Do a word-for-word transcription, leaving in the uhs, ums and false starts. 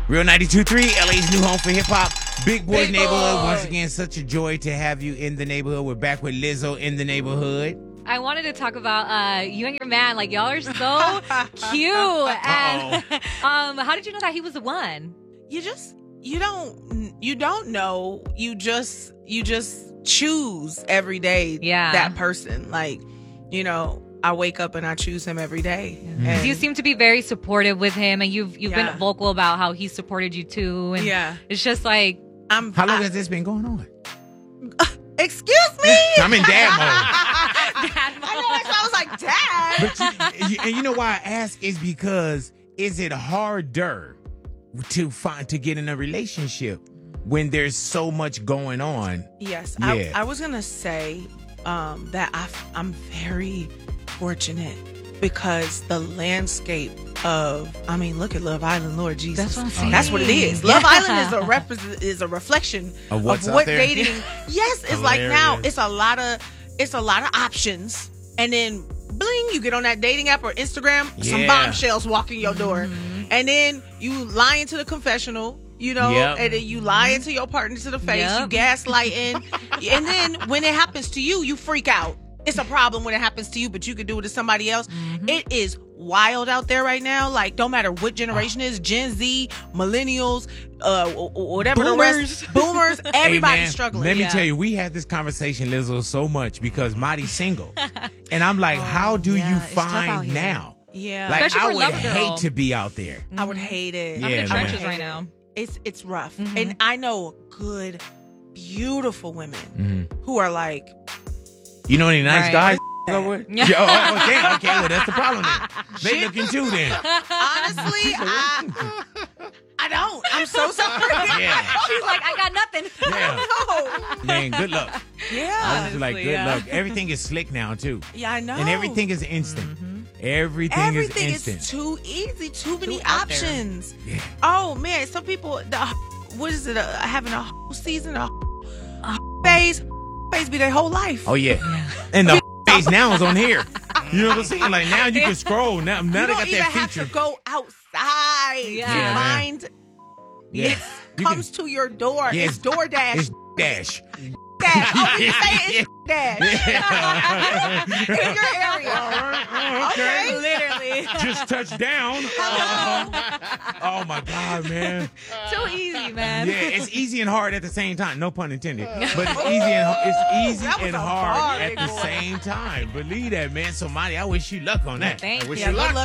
Real ninety-two point three, L A's new home for hip hop. Big Boys Big Neighborhood. Boy. Once again, such a joy to have you in the neighborhood. We're back with Lizzo in the neighborhood. I wanted to talk about uh, you and your man. Like, y'all are so cute. And um, how did you know that he was the one? You just you don't you don't know. You just you just choose every day Yeah. that person. Like, you know, I wake up and I choose him every day. And You seem to be very supportive with him, and you've you've Yeah. been vocal about how he supported you too. And Yeah. it's just like, I'm How long I- has this been going on? excuse me. I'm in dad mode. I know, that's why I was like, Dad. But you, you- and you know why I ask is because is it harder to find to get in a relationship when there's so much going on? Yes, Yeah. I, I was gonna say um, that I, I'm very fortunate because the landscape of, I mean, look at Love Island, Lord Jesus. That's what I'm saying. That's what it is. Love Island is a rep- is a reflection Of what's out what there? dating. Yes, it's like now Hilarious. it's a lot of it's a lot of options, and then bling, you get on that dating app or Instagram, some Yeah. bombshells walking your door, and then you lie into the confessional. You know, Yep. and then you lie into your partner to the face, Yep. you gaslighting, and then when it happens to you, you freak out. It's a problem when it happens to you, but you could do it to somebody else. Mm-hmm. It is wild out there right now. Like, don't matter what generation it is, Gen Z, millennials, uh, w- w- whatever the Boomers. rest, boomers, Hey, everybody's man, struggling. Let me Yeah. tell you, we had this conversation, Lizzo, so much because Marty's single. And I'm like, how do yeah, you it's tough out find here. now? Yeah, Like, Especially I for would Love Girl. hate to be out there. I would hate it. Yeah, I'm in the man. trenches right now. It's it's rough, Mhm. and I know good, beautiful women Mhm. who are like, You know any nice Right. guys to go with? Yeah. Yo, oh, okay, okay, well, that's the problem then. They looking too then. honestly, I, I don't. I'm so sorry. Yeah. She's like, I got nothing. Yeah. No. Man, good luck. I Yeah. was like, Honestly, good yeah. luck. Everything is slick now, too. Yeah, I know. And everything is instant. Everything, Everything is is, instant. too easy. Too many Too out there. options. Yeah. Oh man, some people, the what is it? Uh, having a whole season, a, a phase, phase be their whole life. Oh, yeah. And the face now is on here. You know what I'm saying? Like, now you can scroll. Now, now you they don't got even that have feature. to go outside. Yeah. Your Yeah, man. mind Yeah. it You comes to your door. Yeah, it's DoorDash. It's dash. Dash. Oh, we can say it's Dash Yeah. in your area. Okay. Literally. Just touched down. Oh my God, man. Too easy, man. Yeah, it's easy and hard at the same time. No pun intended. But it's easy and it's easy That was and a hard bar, at the boy. same time. Believe that, man. So, Marty, I wish you luck on that. Thank I wish you. you Yeah, luck. good luck